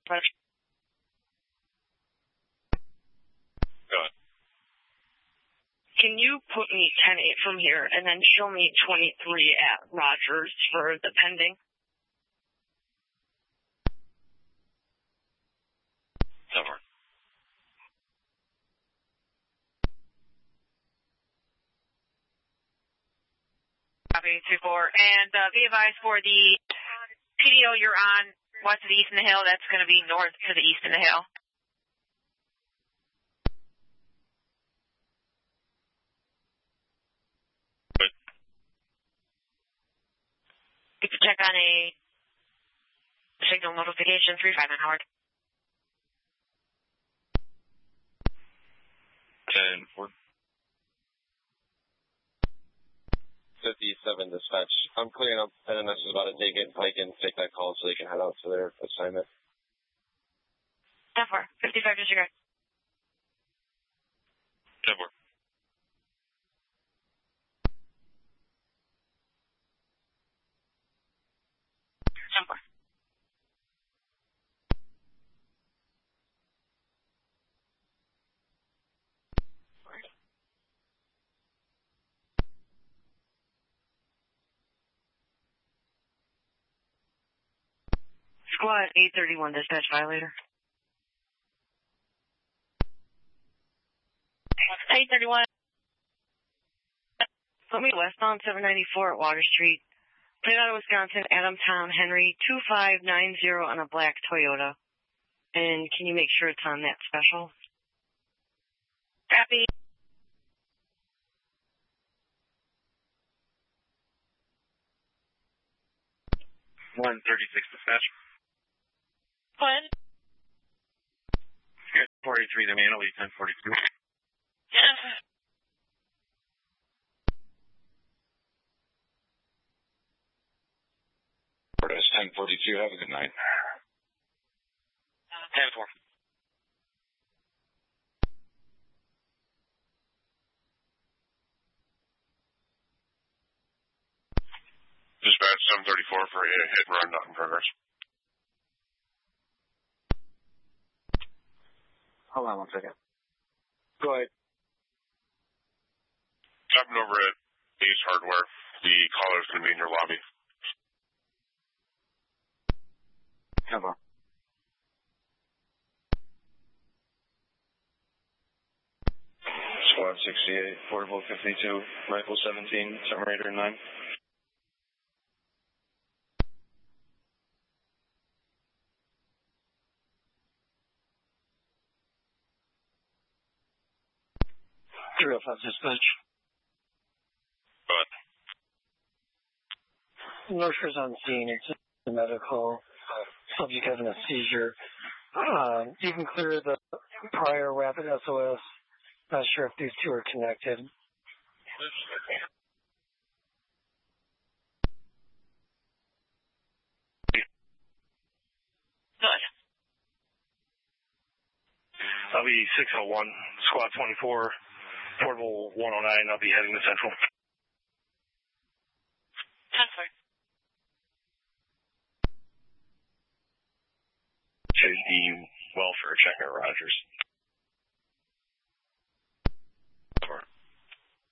Go ahead. Can you put me 10-8 from here and then show me 23 at Rogers for the pending? Never. Copy, 2-4. And be advised for the PDO you're on west of the East in the Hill, that's going to be north to the east in the Hill. Good. You can check on a signal notification 359 Howard. 10-4. 57 dispatch. I'm clearing up NNS is about to take it. I can take that call so they can head out to their assignment. 10-4. 55 disregard. 10-4. Squad 831 dispatch violator. 831. Put me westbound 794 at Water Street. Plate out of Wisconsin, Adamtown, Henry 2590 on a black Toyota. And can you make sure it's on that special? Copy. One 36 dispatch. What? 43 to manually 1042. Florida's 1042. Have a good night. 10-4. Dispatch 734 for a hit and run not in progress. Hold on 1 second. Go ahead. Dropping over at Ace Hardware. The caller's going to be in your lobby. Come on. Squad 68, Portable 52, Rifle 17, Submariner 9. Real fast dispatch. Go ahead. Nurse's on scene. It's a medical subject having a seizure. You can clear the prior rapid SOS. Not sure if these two are connected. Good. I'll be 601, Squad 24, Portable 109. I'll be heading to Central.